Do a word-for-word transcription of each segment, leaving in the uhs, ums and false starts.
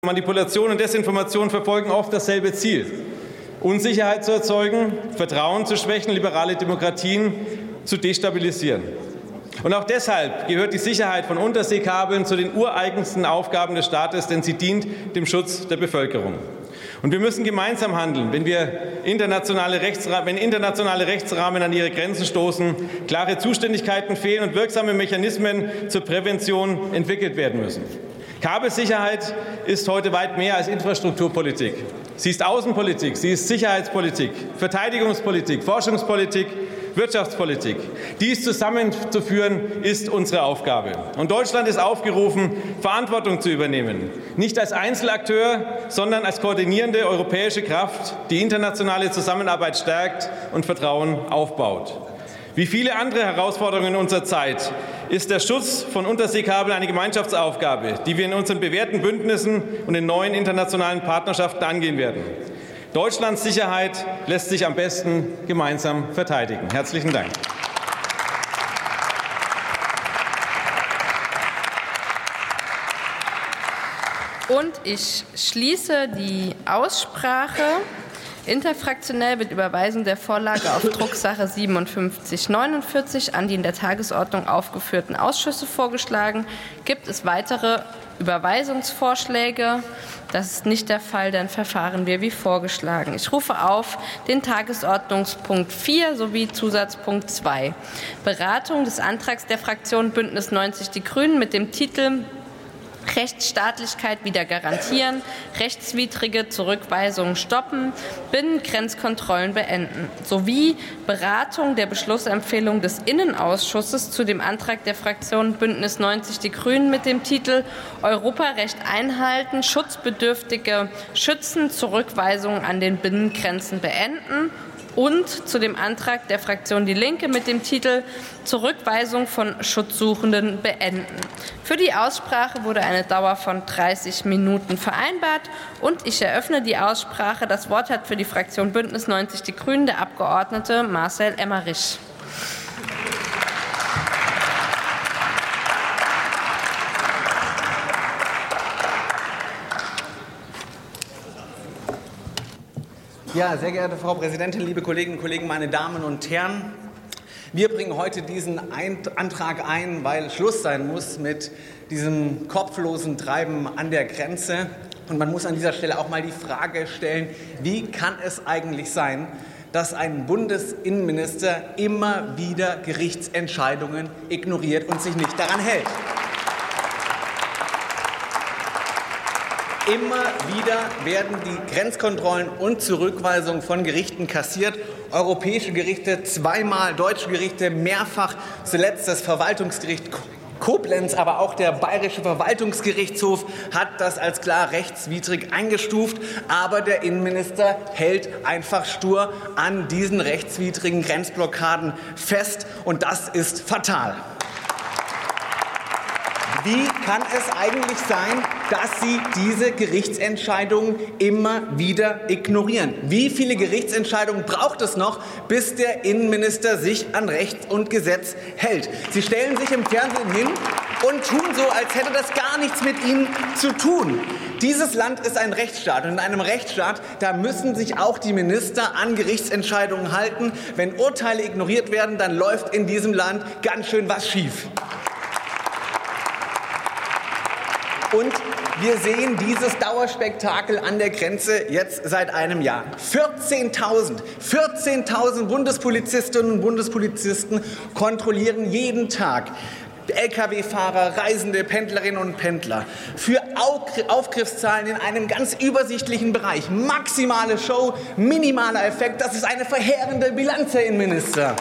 Manipulation und Desinformation verfolgen oft dasselbe Ziel: Unsicherheit zu erzeugen, Vertrauen zu schwächen, liberale Demokratien zu destabilisieren. Und auch deshalb gehört die Sicherheit von Unterseekabeln zu den ureigensten Aufgaben des Staates, denn sie dient dem Schutz der Bevölkerung. Und wir müssen gemeinsam handeln, wenn wir internationale Rechtsrahmen, wenn internationale Rechtsrahmen an ihre Grenzen stoßen, klare Zuständigkeiten fehlen und wirksame Mechanismen zur Prävention entwickelt werden müssen. Kabelsicherheit ist heute weit mehr als Infrastrukturpolitik. Sie ist Außenpolitik, sie ist Sicherheitspolitik, Verteidigungspolitik, Forschungspolitik, Wirtschaftspolitik. Dies zusammenzuführen, ist unsere Aufgabe. Und Deutschland ist aufgerufen, Verantwortung zu übernehmen. Nicht als Einzelakteur, sondern als koordinierende europäische Kraft, die internationale Zusammenarbeit stärkt und Vertrauen aufbaut. Wie viele andere Herausforderungen in unserer Zeit ist der Schutz von Unterseekabeln eine Gemeinschaftsaufgabe, die wir in unseren bewährten Bündnissen und in neuen internationalen Partnerschaften angehen werden. Deutschlands Sicherheit lässt sich am besten gemeinsam verteidigen. Herzlichen Dank. Und ich schließe die Aussprache. Interfraktionell wird Überweisung der Vorlage auf Drucksache siebenundfünfzig neunundvierzig an die in der Tagesordnung aufgeführten Ausschüsse vorgeschlagen. Gibt es weitere Überweisungsvorschläge? Das ist nicht der Fall, dann verfahren wir wie vorgeschlagen. Ich rufe auf den Tagesordnungspunkt vier sowie Zusatzpunkt zwei. Beratung des Antrags der Fraktion Bündnis neunzig Die Grünen mit dem Titel Rechtsstaatlichkeit wieder garantieren, rechtswidrige Zurückweisungen stoppen, Binnengrenzkontrollen beenden, sowie Beratung der Beschlussempfehlung des Innenausschusses zu dem Antrag der Fraktion Bündnis neunzig Die Grünen mit dem Titel Europarecht einhalten, Schutzbedürftige schützen, Zurückweisungen an den Binnengrenzen beenden und zu dem Antrag der Fraktion Die Linke mit dem Titel Zurückweisung von Schutzsuchenden beenden. Für die Aussprache wurde eine Dauer von dreißig Minuten vereinbart und ich eröffne die Aussprache. Das Wort hat für die Fraktion Bündnis neunzig Die Grünen der Abgeordnete Marcel Emmerich. Ja, sehr geehrte Frau Präsidentin, liebe Kolleginnen und Kollegen, meine Damen und Herren! Wir bringen heute diesen Antrag ein, weil Schluss sein muss mit diesem kopflosen Treiben an der Grenze. Und man muss an dieser Stelle auch mal die Frage stellen, wie kann es eigentlich sein, dass ein Bundesinnenminister immer wieder Gerichtsentscheidungen ignoriert und sich nicht daran hält? Immer wieder werden die Grenzkontrollen und Zurückweisungen von Gerichten kassiert. Europäische Gerichte zweimal, deutsche Gerichte mehrfach, zuletzt das Verwaltungsgericht Koblenz, aber auch der Bayerische Verwaltungsgerichtshof hat das als klar rechtswidrig eingestuft. Aber der Innenminister hält einfach stur an diesen rechtswidrigen Grenzblockaden fest, und das ist fatal. Wie kann es eigentlich sein, dass Sie diese Gerichtsentscheidungen immer wieder ignorieren? Wie viele Gerichtsentscheidungen braucht es noch, bis der Innenminister sich an Recht und Gesetz hält? Sie stellen sich im Fernsehen hin und tun so, als hätte das gar nichts mit Ihnen zu tun. Dieses Land ist ein Rechtsstaat, und in einem Rechtsstaat, da müssen sich auch die Minister an Gerichtsentscheidungen halten. Wenn Urteile ignoriert werden, dann läuft in diesem Land ganz schön was schief. Und wir sehen dieses Dauerspektakel an der Grenze jetzt seit einem Jahr. vierzehntausend, vierzehntausend Bundespolizistinnen und Bundespolizisten kontrollieren jeden Tag L K W-Fahrer, Reisende, Pendlerinnen und Pendler. Für Aufgriffszahlen in einem ganz übersichtlichen Bereich. Maximale Show, minimaler Effekt. Das ist eine verheerende Bilanz, Herr Innenminister.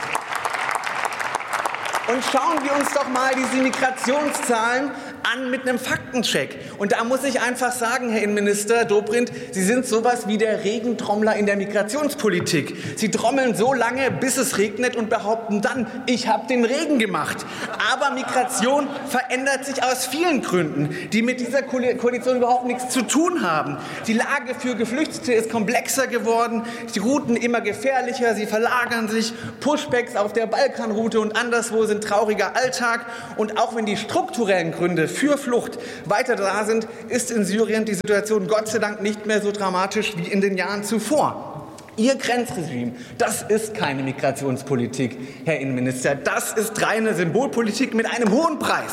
Und schauen wir uns doch mal diese Migrationszahlen an mit einem Faktencheck. Und da muss ich einfach sagen, Herr Innenminister Dobrindt, Sie sind sowas wie der Regentrommler in der Migrationspolitik. Sie trommeln so lange, bis es regnet, und behaupten dann, ich habe den Regen gemacht. Aber Migration verändert sich aus vielen Gründen, die mit dieser Koalition überhaupt nichts zu tun haben. Die Lage für Geflüchtete ist komplexer geworden, die Routen immer gefährlicher, sie verlagern sich, Pushbacks auf der Balkanroute und anderswo sind trauriger Alltag. Und auch wenn die strukturellen Gründe für Flucht weiter da sind, ist in Syrien die Situation Gott sei Dank nicht mehr so dramatisch wie in den Jahren zuvor. Ihr Grenzregime, das ist keine Migrationspolitik, Herr Innenminister. Das ist reine Symbolpolitik mit einem hohen Preis.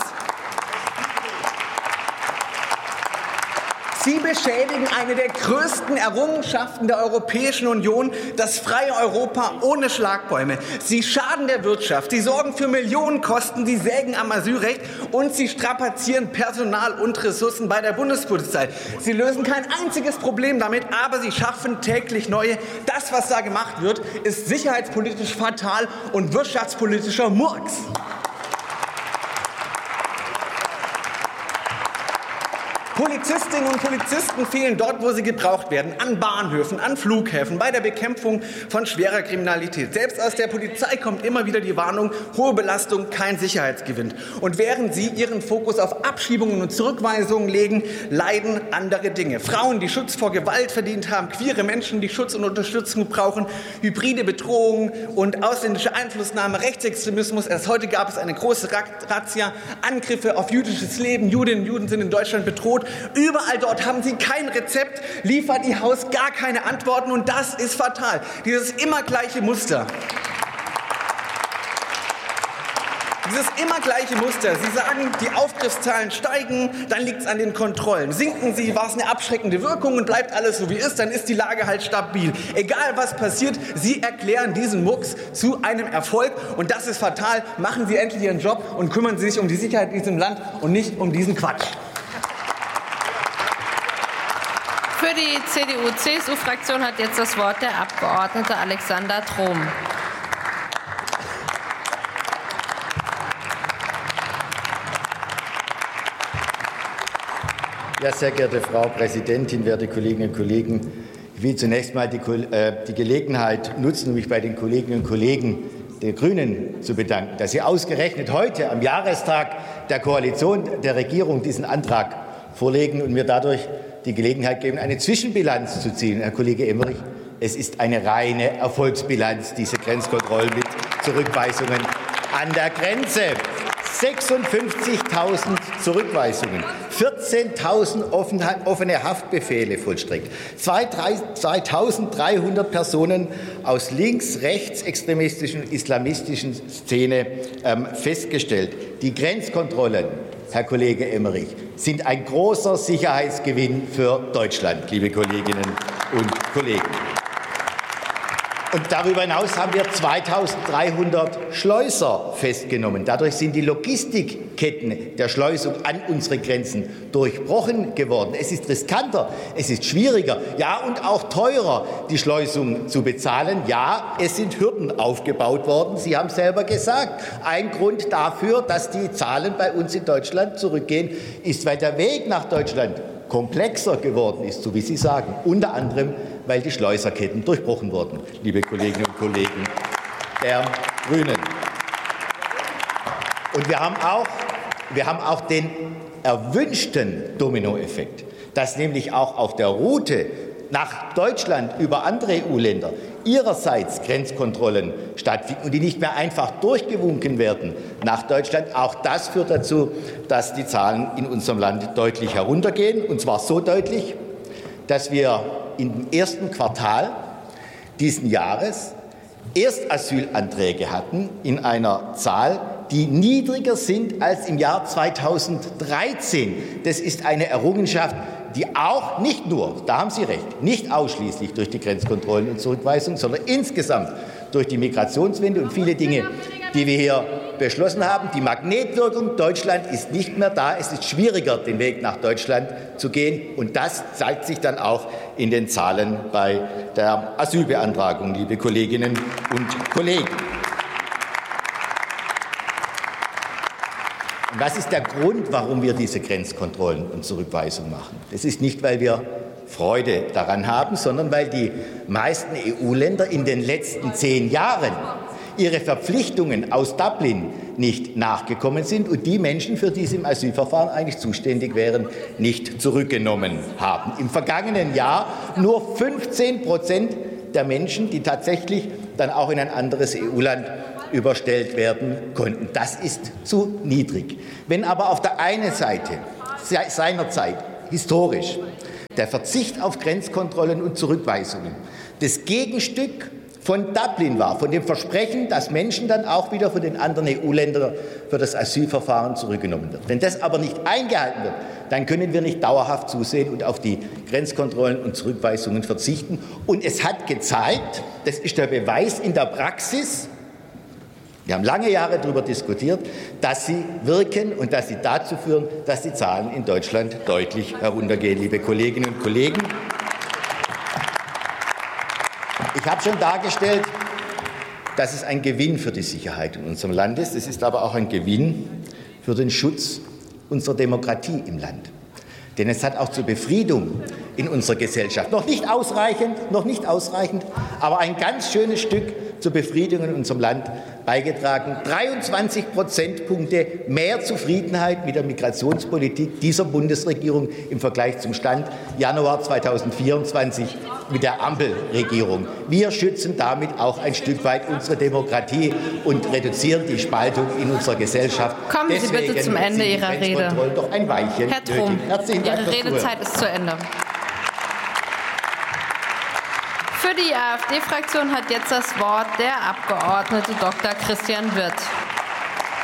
Sie beschädigen eine der größten Errungenschaften der Europäischen Union, das freie Europa ohne Schlagbäume. Sie schaden der Wirtschaft, sie sorgen für Millionenkosten, sie sägen am Asylrecht und sie strapazieren Personal und Ressourcen bei der Bundespolizei. Sie lösen kein einziges Problem damit, aber sie schaffen täglich neue. Das, was da gemacht wird, ist sicherheitspolitisch fatal und wirtschaftspolitischer Murks. Polizistinnen und Polizisten fehlen dort, wo sie gebraucht werden, an Bahnhöfen, an Flughäfen, bei der Bekämpfung von schwerer Kriminalität. Selbst aus der Polizei kommt immer wieder die Warnung, hohe Belastung, kein Sicherheitsgewinn. Und während sie ihren Fokus auf Abschiebungen und Zurückweisungen legen, leiden andere Dinge. Frauen, die Schutz vor Gewalt verdient haben, queere Menschen, die Schutz und Unterstützung brauchen, hybride Bedrohungen und ausländische Einflussnahme, Rechtsextremismus. Erst heute gab es eine große Razzia, Angriffe auf jüdisches Leben. Judinnen und Juden sind in Deutschland bedroht. Überall dort haben sie kein Rezept, liefert ihr Haus gar keine Antworten und das ist fatal. Dieses immer gleiche Muster. Dieses immer gleiche Muster. Sie sagen, die Aufgriffszahlen steigen, dann liegt es an den Kontrollen. Sinken sie, war es eine abschreckende Wirkung und bleibt alles so wie ist, dann ist die Lage halt stabil. Egal was passiert, Sie erklären diesen Mucks zu einem Erfolg und das ist fatal. Machen Sie endlich Ihren Job und kümmern Sie sich um die Sicherheit in diesem Land und nicht um diesen Quatsch. Für die C D U C S U-Fraktion hat jetzt das Wort der Abgeordnete Alexander Trom. Ja, sehr geehrte Frau Präsidentin, werte Kolleginnen und Kollegen! Ich will zunächst mal die, äh, die Gelegenheit nutzen, um mich bei den Kolleginnen und Kollegen der Grünen zu bedanken, dass sie ausgerechnet heute am Jahrestag der Koalition der Regierung diesen Antrag vorlegen und mir dadurch die Gelegenheit geben, eine Zwischenbilanz zu ziehen. Herr Kollege Emmerich, es ist eine reine Erfolgsbilanz, diese Grenzkontrollen mit Zurückweisungen an der Grenze. sechsundfünfzigtausend Zurückweisungen, vierzehntausend offene Haftbefehle vollstreckt, zweitausenddreihundert Personen aus links-, rechtsextremistischen und islamistischen Szene ähm, festgestellt. Die Grenzkontrollen, Herr Kollege Emmerich, sind ein großer Sicherheitsgewinn für Deutschland, liebe Kolleginnen und Kollegen. Und darüber hinaus haben wir zweitausenddreihundert Schleuser festgenommen. Dadurch sind die Logistikketten der Schleusung an unsere Grenzen durchbrochen geworden. Es ist riskanter, es ist schwieriger, ja und auch teurer, die Schleusung zu bezahlen. Ja, es sind Hürden aufgebaut worden. Sie haben selber gesagt, ein Grund dafür, dass die Zahlen bei uns in Deutschland zurückgehen, ist, weil der Weg nach Deutschland komplexer geworden ist, so wie Sie sagen, unter anderem, weil die Schleuserketten durchbrochen wurden, liebe Kolleginnen und Kollegen der Grünen. Und wir haben auch, wir haben auch den erwünschten Dominoeffekt, dass nämlich auch auf der Route nach Deutschland über andere E U-Länder ihrerseits Grenzkontrollen stattfinden und die nicht mehr einfach durchgewunken werden nach Deutschland. Auch das führt dazu, dass die Zahlen in unserem Land deutlich heruntergehen, und zwar so deutlich, dass wir im ersten Quartal diesen Jahres Erstasylanträge hatten in einer Zahl, die niedriger sind als im Jahr zweitausenddreizehn. Das ist eine Errungenschaft, die auch nicht nur, da haben Sie recht, nicht ausschließlich durch die Grenzkontrollen und Zurückweisungen, sondern insgesamt durch die Migrationswende und viele Dinge, die wir hier beschlossen haben. Die Magnetwirkung Deutschland ist nicht mehr da. Es ist schwieriger, den Weg nach Deutschland zu gehen. Und das zeigt sich dann auch in den Zahlen bei der Asylbeantragung, liebe Kolleginnen und Kollegen. Und was ist der Grund, warum wir diese Grenzkontrollen und Zurückweisungen machen? Das ist nicht, weil wir Freude daran haben, sondern weil die meisten E U-Länder in den letzten zehn Jahren ihre Verpflichtungen aus Dublin nicht nachgekommen sind und die Menschen, für die sie im Asylverfahren eigentlich zuständig wären, nicht zurückgenommen haben. Im vergangenen Jahr nur fünfzehn Prozent der Menschen, die tatsächlich dann auch in ein anderes E U-Land überstellt werden konnten. Das ist zu niedrig. Wenn aber auf der einen Seite seinerzeit historisch der Verzicht auf Grenzkontrollen und Zurückweisungen das Gegenstück von Dublin war, von dem Versprechen, dass Menschen dann auch wieder von den anderen E U-Ländern für das Asylverfahren zurückgenommen werden. Wenn das aber nicht eingehalten wird, dann können wir nicht dauerhaft zusehen und auf die Grenzkontrollen und Zurückweisungen verzichten. Und es hat gezeigt, das ist der Beweis in der Praxis, wir haben lange Jahre darüber diskutiert, dass sie wirken und dass sie dazu führen, dass die Zahlen in Deutschland deutlich heruntergehen, liebe Kolleginnen und Kollegen. Ich habe schon dargestellt, dass es ein Gewinn für die Sicherheit in unserem Land ist. Es ist aber auch ein Gewinn für den Schutz unserer Demokratie im Land. Denn es hat auch zur Befriedung in unserer Gesellschaft, noch nicht ausreichend, noch nicht ausreichend, aber ein ganz schönes Stück zur Befriedung in unserem Land beigetragen. dreiundzwanzig Prozentpunkte mehr Zufriedenheit mit der Migrationspolitik dieser Bundesregierung im Vergleich zum Stand Januar zweitausendvierundzwanzig mit der Ampelregierung. Wir schützen damit auch ein Stück weit unsere Demokratie und reduzieren die Spaltung in unserer Gesellschaft. Kommen Sie Deswegen bitte zum Ende sind die Ihrer Rede. Grenzkontrollen doch ein Weilchen Herr Trom, Herzlichen Dank Ihre fürs Redezeit Zuhören. ist zu Ende. Für die AfD-Fraktion hat jetzt das Wort der Abgeordnete Doktor Christian Wirth.